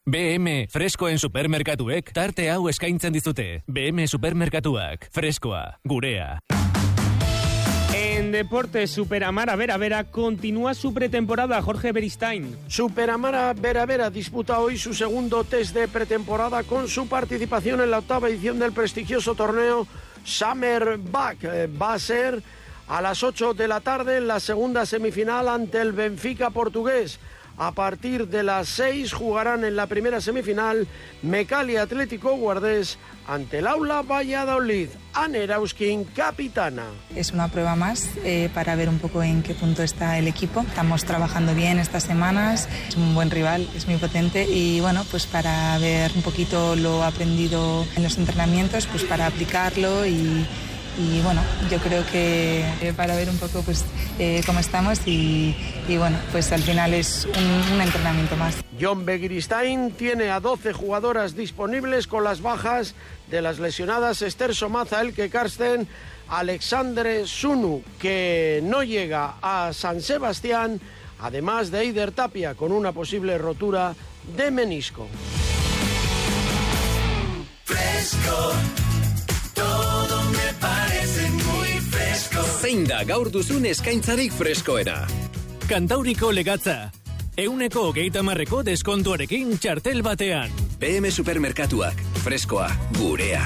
BM freskoen supermerkatuek tarte hau eskaintzen dizute. BM supermerkatuak, freskoa, gurea. En deportes, Superamara Vera Vera continúa su pretemporada. Jorge Beristain. Superamara Vera Vera disputa hoy su segundo test de pretemporada con su participación en la 8ª edición del prestigioso torneo Summer Back. Va a ser a las 8 de la tarde en la segunda semifinal ante el Benfica portugués. A partir de las 6 jugarán en la primera semifinal Mecali Atlético Guardés ante el Aula Valladolid. Anne Erauskin, capitana. Es una prueba más para ver un poco en qué punto está el equipo. Estamos trabajando bien estas semanas, es un buen rival, es muy potente y bueno, pues para ver un poquito lo aprendido en los entrenamientos, pues para aplicarlo y bueno, yo creo que para ver un poco pues cómo estamos y bueno, pues al final es un entrenamiento más. John Begiristain tiene a 12 jugadoras disponibles con las bajas de las lesionadas Esther Somaza, Elke Karsten, Alexandre Sunu, que no llega a San Sebastián, además de Eider Tapia con una posible rotura de menisco. Fresco. Todo me parece muy fresco. Zein da gaur duzun eskaintzarik freskoena? Kantauriko legatza. 130% deskontuarekin txartel batean. BM supermerkatuak, freskoa, gurea.